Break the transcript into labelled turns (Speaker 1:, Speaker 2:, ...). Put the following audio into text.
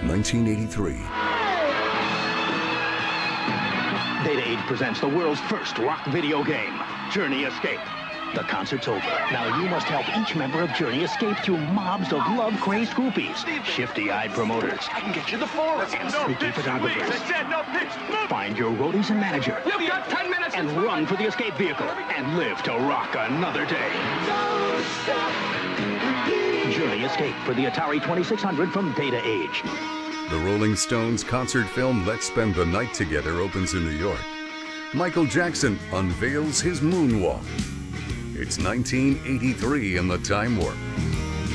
Speaker 1: 1983.
Speaker 2: Data Age presents the world's first rock video game, Journey Escape. The concert's over. Now you must help each member of Journey escape through mobs of love-crazed groupies, shifty-eyed promoters,
Speaker 3: I can get you the forest.
Speaker 2: and spooky photographers.
Speaker 3: I said no pitch. Move.
Speaker 2: Find your roadies and manager,
Speaker 3: You've got 10 minutes.
Speaker 2: and run for the escape vehicle, and live to rock another day. Journey Escape for the Atari 2600 from Data Age.
Speaker 1: The Rolling Stones concert film Let's Spend the Night Together opens in New York. Michael Jackson unveils his moonwalk. It's 1983 in the Time Warp.